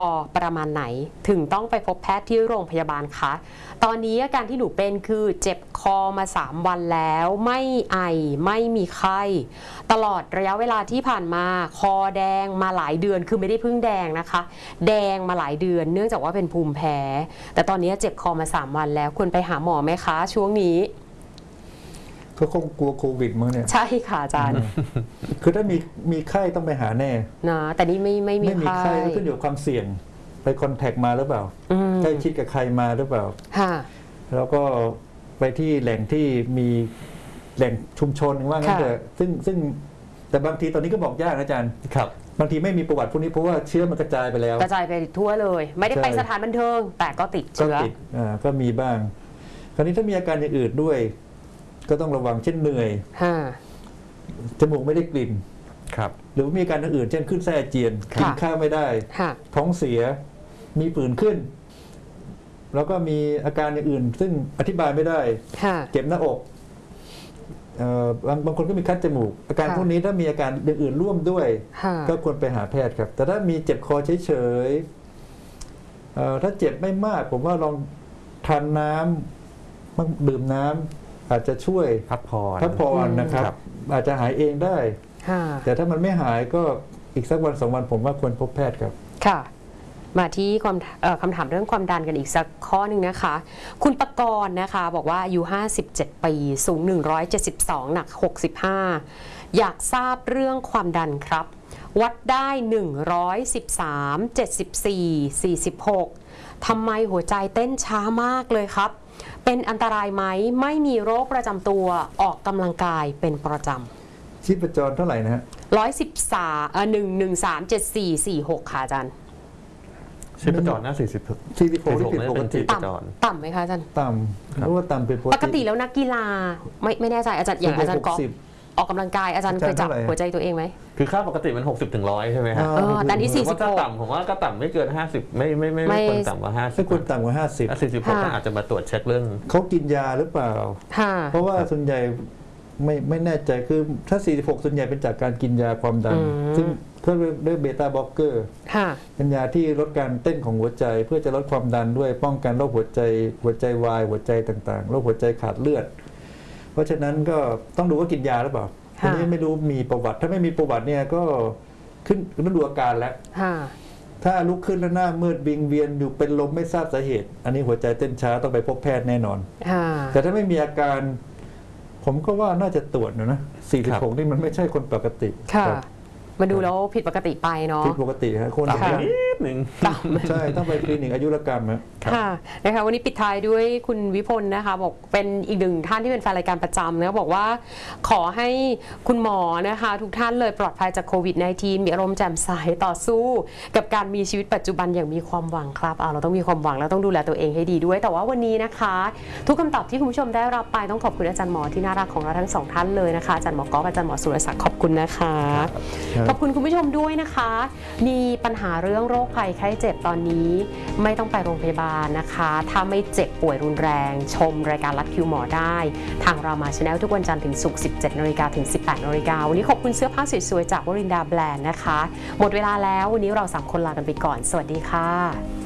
ประมาณไหนถึงต้องไปพบแพทย์ที่โรงพยาบาลคะตอนนี้อาการที่หนูเป็นคือเจ็บคอมา3 วันแล้วไม่ไอไม่มีไข้ตลอดระยะเวลาที่ผ่านมาคอแดงมาหลายเดือนคือไม่ได้เพิ่งแดงนะคะแดงมาหลายเดือนเนื่องจากว่าเป็นภูมิแพ้แต่ตอนนี้เจ็บคอมา3 วันแล้วควรไปหาหมอไหมคะช่วงนี้ก็คงกลัวโควิดมั้งเนี่ยใช่ค่ะอาจารย์คือถ้ามีไข้ต้องไปหาแน่นะแต่นี่ไม่มีไข้ก็ขึ้นอยู่กับความเสี่ยงไปคอนแทคมาหรือเปล่าใกล้ชิดกับใครมาหรือเปล่าแล้วก็ไปที่แหล่งที่มีแหล่งชุมชนว่างั้นเถอะซึ่งแต่บางทีตอนนี้ก็บอกยากนะอาจารย์ครับบางทีไม่มีประวัติพวกนี้เพราะว่าเชื้อมันกระจายไปแล้วกระจายไปทั่วเลยไม่ได้ไปสถานบันเทิงแต่ก็ติดเชื้อก็มีบ้างคราวนี้ถ้ามีอาการอย่างอื่นด้วยก็ต้องระวังเช่นเหนื่อยจมูกไม่ได้กลิ่นครับหรือมีอาการอื่นเช่นขึ้นไส้อาเจียนกินข้าวไม่ได้ท้องเสียมีผื่นขึ้นแล้วก็มีอาการอย่างอื่นซึ่งอธิบายไม่ได้เจ็บหน้าอกบางคนก็มีคัดจมูกอาการพวกนี้ถ้ามีอาการอย่างอื่นร่วมด้วยก็ควรไปหาแพทย์ครับแต่ถ้ามีเจ็บคอเฉยๆถ้าเจ็บไม่มากผมว่าลองทานน้ำดื่มน้ำอาจจะช่วยพักผ่อนนะครับอาจจะหายเองได้แต่ถ้ามันไม่หายก็อีกสักวัน2 วันผมว่าควรพบแพทย์ครับค่ะมาที่คำถามเรื่องความดันกันอีกสักข้อหนึ่งนะคะคุณปกรณ์นะคะบอกว่าอายุ57 ปีสูง172หนัก65อยากทราบเรื่องความดันครับวัดได้113 74 46ทำไมหัวใจเต้นช้ามากเลยครับเป็นอันตรายไหมไม่มีโรคประจำตัวออกกำลังกายเป็นประจำชีพจรเท่าไหร่นะฮะ 113 113 74 46ค่ะอาจารย์ชีพจรน่า 46ที่ผิดปกติต่ำไหมคะอาจารย์ต่ำเพราะว่าต่ำเป็นปกติแล้วนักกีฬาไม่แน่ใจอาจารย์อย่างอาจารย์กอล์ฟออกกำลังกายอาจารย์เคยจับหัวใจตัวเองไหมคือค่าปกติมัน60 ถึง 100ใช่ไหมครับแต่นี่46 ถ้าต่ำผมว่าก็ต่ำไม่เกิน50ไม่ควรต่ำกว่า50 ไม่ควรต่ำกว่า50 46ก็อาจจะมาตรวจเช็คเรื่องเขากินยาหรือเปล่าเพราะว่าส่วนใหญ่ไม่แน่ใจคือถ้า46ส่วนใหญ่เป็นจากการกินยาความดันซึ่งเขาเรียกเบต้าบล็อกเกอร์เป็นยาที่ลดการเต้นของหัวใจเพื่อจะลดความดันด้วยป้องกันโรคหัวใจวายหัวใจต่างๆโรคหัวใจขาดเลือดเพราะฉะนั้นก็ต้องดูว่ากินยาหรือเปล่าทีนี้ไม่รู้มีประวัติถ้าไม่มีประวัติเนี่ยก็ขึ้นต้องดูอาการแล้วถ้าลุกขึ้นแล้วหน้ามืดวิงเวียนอยู่เป็นลมไม่ทราบสาเหตุอันนี้หัวใจเต้นช้าต้องไปพบแพทย์แน่นอนแต่ถ้าไม่มีอาการผมก็ว่าน่าจะตรวจนะ46นี่มันไม่ใช่คนปกติมาดูแล้วผิดปกติไปเนาะผิดปกติครับคนนิดหนึ่งใช่ต้องไปคลินิกอายุรกรรมค่ะนะคะวันนี้ปิดท้ายด้วยคุณวิพลนะคะบอกเป็นอีกหนึ่งท่านที่เป็นแฟนรายการประจำนะบอกว่าขอให้คุณหมอนะคะทุกท่านเลยปลอดภัยจากโควิด -19 มีอารมณ์แจ่มใสต่อสู้กับการมีชีวิตปัจจุบันอย่างมีความหวังครับเราต้องมีความหวังแล้วต้องดูแลตัวเองให้ดีด้วยแต่ว่าวันนี้นะคะทุกคำตอบที่คุณผู้ชมได้รับไปต้องขอบคุณอาจารย์หมอที่น่ารักของเราทั้ง2 ท่านเลยนะคะอาจารย์หมอก๊อฟอาจารย์หมอสุรศักดิ์ขอบคุณนะคะขอบคุณคุณผู้ชมด้วยนะคะมีปัญหาเรื่องโรคภัยไข้เจ็บตอนนี้ไม่ต้องไปโรงพยาบาลนะคะถ้าไม่เจ็บป่วยรุนแรงชมรายการลัดคิวหมอได้ทางรามาชาแนลทุกวันจันทร์ถึงศุกร์ 17 น. ถึง 18 น. วันนี้ขอบคุณเสื้อผ้าสวยๆจากวรินดาแบรนด์นะคะหมดเวลาแล้ววันนี้เรา3 คนลากันไปก่อนสวัสดีค่ะ